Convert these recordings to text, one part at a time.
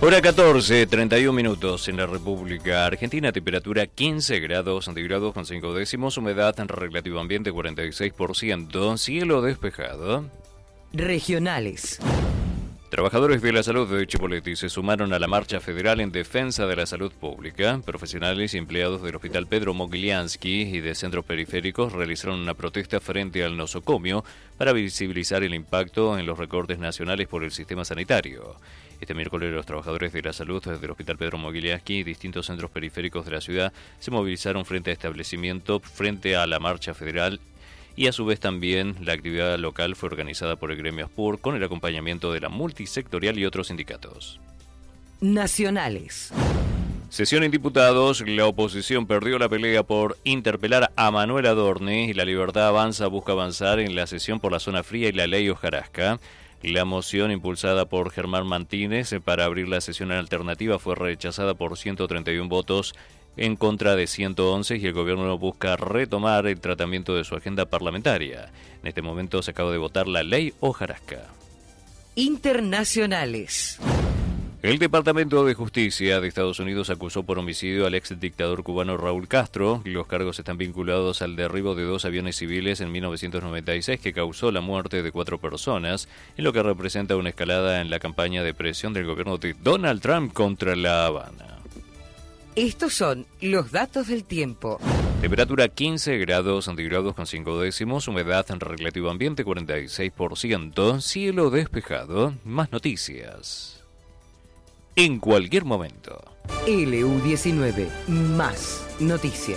Hora 14, 31 minutos en la República Argentina, temperatura 15 grados centígrados con 5 décimos, humedad en relativo ambiente 46%, cielo despejado. Regionales. Trabajadores de la salud de Chipoleti se sumaron a la marcha federal en defensa de la salud pública. Profesionales y empleados del Hospital Pedro Mogliansky y de centros periféricos realizaron una protesta frente al nosocomio para visibilizar el impacto en los recortes nacionales por el sistema sanitario. Este miércoles los trabajadores de la salud del Hospital Pedro Mogliansky y distintos centros periféricos de la ciudad se movilizaron frente a establecimiento, frente a la marcha federal. Y a su vez también la actividad local fue organizada por el gremio ASPUR con el acompañamiento de la multisectorial y otros sindicatos. Nacionales. Sesión en diputados, la oposición perdió la pelea por interpelar a Manuel Adorni y la Libertad Avanza busca avanzar en la sesión por la zona fría y la ley hojarasca. La moción impulsada por Germán Martínez para abrir la sesión alternativa fue rechazada por 131 votos en contra de 111 y el gobierno busca retomar el tratamiento de su agenda parlamentaria. En este momento se acaba de votar la ley hojarasca. Internacionales. El Departamento de Justicia de Estados Unidos acusó por homicidio al ex dictador cubano Raúl Castro. Los cargos están vinculados al derribo de 2 aviones civiles en 1996 que causó la muerte de 4 personas, en lo que representa una escalada en la campaña de presión del gobierno de Donald Trump contra La Habana. Estos son los datos del tiempo. Temperatura 15 grados centígrados con 5 décimos, humedad en relativo ambiente 46%, cielo despejado. Más noticias en cualquier momento. LU19, más noticias.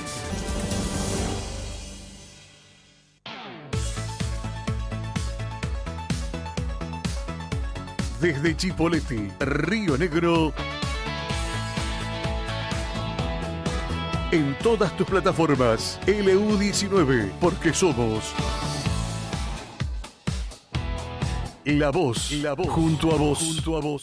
Desde Chipoleti, Río Negro, en todas tus plataformas, LU19, porque somos la voz, junto a vos.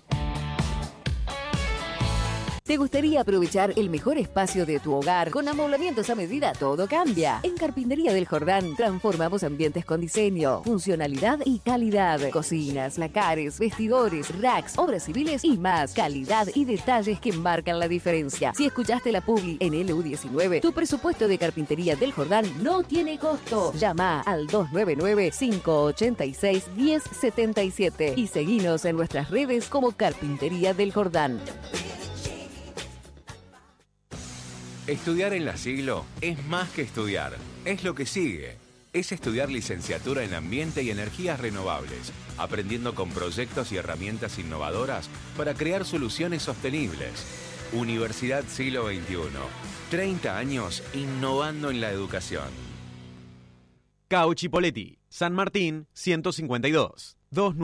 ¿Te gustaría aprovechar el mejor espacio de tu hogar? Con amoblamientos a medida todo cambia. En Carpintería del Jordán transformamos ambientes con diseño, funcionalidad y calidad. Cocinas, lacares, vestidores, racks, obras civiles y más. Calidad y detalles que marcan la diferencia. Si escuchaste la publi en LU19, tu presupuesto de Carpintería del Jordán no tiene costo. Llama al 299-586-1077 y seguinos en nuestras redes como Carpintería del Jordán. Estudiar en La Siglo es más que estudiar, es lo que sigue. Es estudiar licenciatura en Ambiente y Energías Renovables, aprendiendo con proyectos y herramientas innovadoras para crear soluciones sostenibles. Universidad Siglo XXI, 30 años innovando en la educación. CAU Chipoleti, San Martín 152,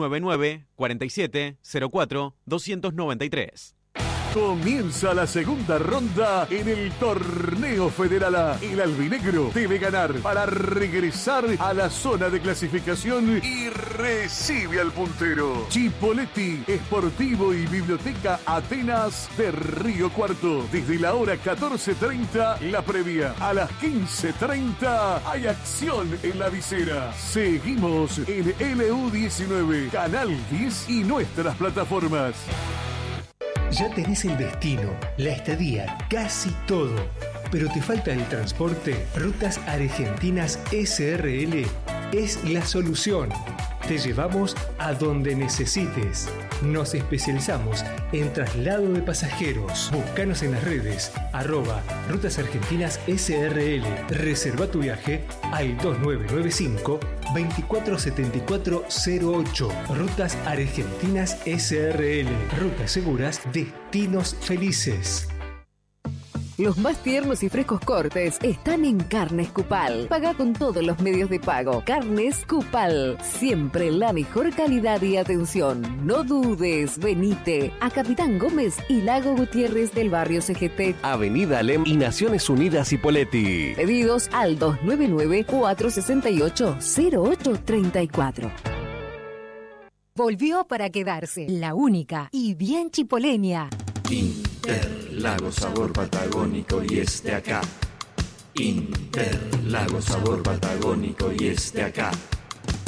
299-4704-293. Comienza la segunda ronda en el Torneo Federal A. El albinegro debe ganar para regresar a la zona de clasificación y recibe al puntero. Chipoleti, Esportivo y Biblioteca Atenas de Río Cuarto. Desde la hora 14:30, la previa. A las 15:30 hay acción en la visera. Seguimos en LU19, Canal 10 y nuestras plataformas. Ya tenés el destino, la estadía, casi todo. Pero te falta el transporte. Rutas Argentinas SRL es la solución. Te llevamos a donde necesites. Nos especializamos en traslado de pasajeros. Búscanos en las redes @Rutas Argentinas SRL. Reserva tu viaje al 2995-247408. Rutas Argentinas SRL. Rutas seguras, destinos felices. Los más tiernos y frescos cortes están en Carnes Cupal. Paga con todos los medios de pago. Carnes Cupal. Siempre la mejor calidad y atención. No dudes, venite a Capitán Gómez y Lago Gutiérrez del barrio CGT. Avenida Alem y Naciones Unidas Cipolletti. Pedidos al 299-468-0834. Volvió para quedarse. La única y bien chipoleña. Interlagos sabor patagónico y acá. Interlagos sabor patagónico y acá.